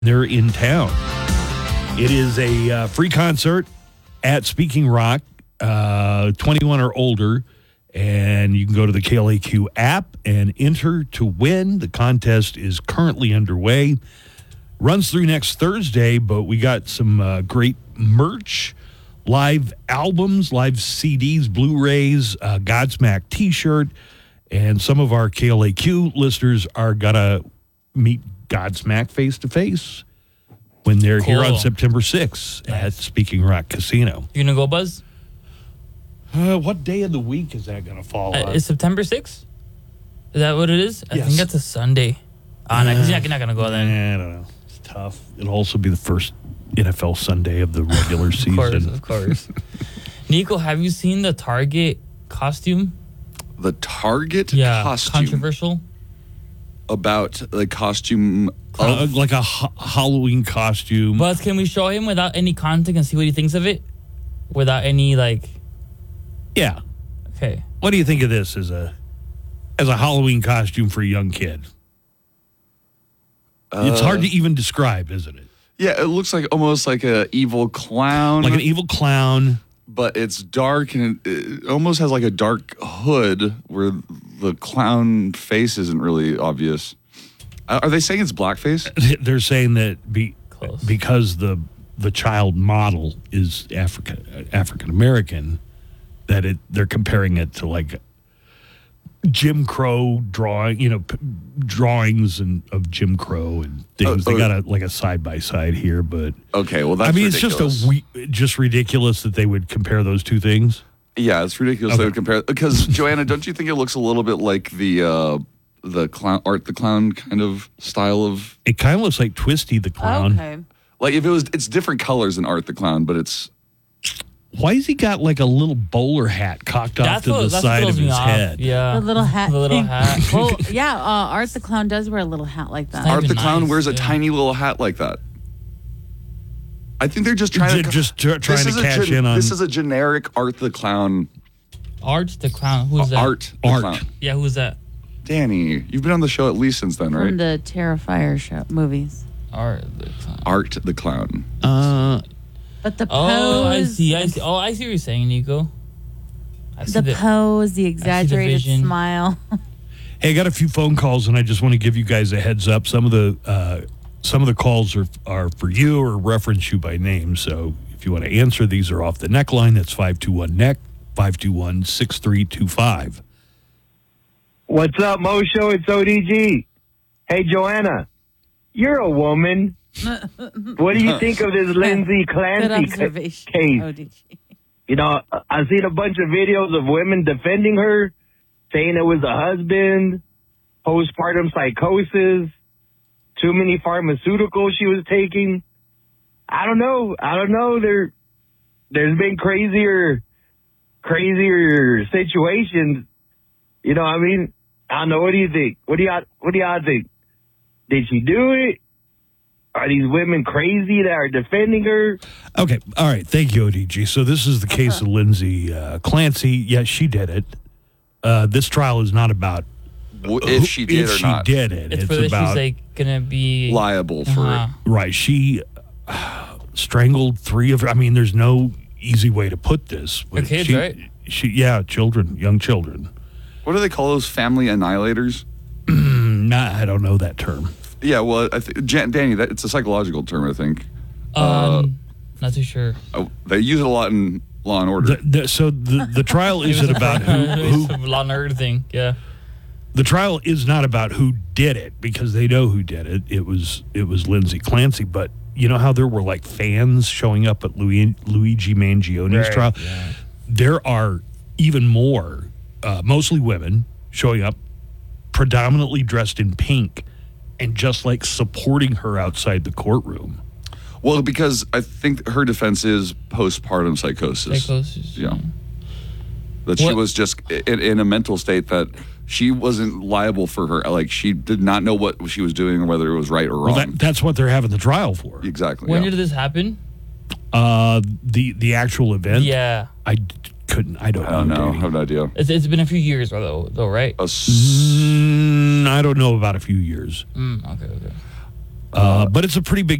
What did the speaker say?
They're in town. It is a free concert at Speaking Rock, 21 or older, and you can go to the KLAQ app and enter to win. The contest is currently underway. Runs through next Thursday, but we got some great merch, live albums, live CDs, Blu-rays, Godsmack t-shirt, and some of our KLAQ listeners are going to meet Godsmack face-to-face when they're here on September 6th at Speaking Rock Casino. You going to go, Buzz? What day of the week is that going to fall on? Is September 6th? Is that what it is? Yes. I think that's a Sunday. No, because you're not going to go then. I don't know. It's tough. It'll also be the first NFL Sunday of the regular season. Of course. Nico, have you seen the Target costume? The Target Yeah, costume? controversial. About the costume of... like a Halloween costume. Buzz, can we show him without any context and see what he thinks of it? Without any, Yeah. Okay. What do you think of this as a Halloween costume for a young kid? It's hard to even describe, isn't it? Yeah, it looks like almost like an evil clown. Like an evil clown. But it's dark, and it almost has like a dark hood where the clown face isn't really obvious. Are they saying it's blackface? They're saying that Close. because the child model is African American, that they're comparing it to like Jim Crow drawings of Jim Crow and things. They got a side by side here, but okay, well that's ridiculous. It's just ridiculous that they would compare those two things. Yeah, it's ridiculous they would compare because Joanna, don't you think it looks a little bit like the clown Art the Clown kind of style of? It kind of looks like Twisty the Clown. Okay. Like if it's different colors than Art the Clown, but it's. Why has he got like a little bowler hat cocked off to the side of his head? Yeah. The little hat. The little thing. hat. Well, yeah, Art the Clown does wear a little hat like that. Art the even Clown nice, wears a yeah. tiny little hat like that. I think they're just trying to trying to cash in on. This is a generic Art the Clown. Art the Clown. Who's that? Art the Clown. Yeah, who's that? Danny, you've been on the show at least since then, right? From the Terrifier show movies. Art the Clown. Art the Clown. But the pose. Oh, I see. Oh, I see what you're saying, Nico. I see The pose, the exaggerated vision. smile. Hey, I got a few phone calls, and I just want to give you guys a heads up. Some of the calls are for you or reference you by name. So if you want to answer, these are off the neckline. That's 521-NECK, 521-6325. What's up, Mo Show? It's ODG. Hey, Joanna, you're a woman. What do you think of this Lindsay Good Clancy observation. case? ODG. You know, I've seen a bunch of videos of women defending her, saying it was a husband, postpartum psychosis, too many pharmaceuticals she was taking. I don't know. There's been crazier situations. You know what I mean? I don't know. What do you think? What do y'all think? Did she do it? Are these women crazy that are defending her? Okay. All right. Thank you, ODG. So this is the case of Lindsay Clancy. Yes, she did it. This trial is not about If she did or not. She did it. It's for about she's gonna be Liable for it. right. She strangled three of her. I mean, there's no easy way to put this. Her kids, right? Children, young children. What do they call those? Family annihilators? I don't know that term. Yeah, well, I think Danny, it's a psychological term, I think. Not too sure. They use it a lot in Law and Order. So the trial isn't about who Law and Order thing. Yeah. the trial is not about who did it because they know who did it. It was Lindsay Clancy, but you know how there were like fans showing up at Luigi Mangioni's trial? Yeah. There are even more, mostly women, showing up predominantly dressed in pink and just like supporting her outside the courtroom. Well, because I think her defense is postpartum psychosis. Yeah. That she was just in a mental state that she wasn't liable for her. Like, she did not know what she was doing or whether it was right or wrong. Well, that's what they're having the trial for. Exactly. When did this happen? The actual event? Yeah. I don't know. I have no idea. It's been a few years though, right? I don't know about a few years. Okay. But it's a pretty big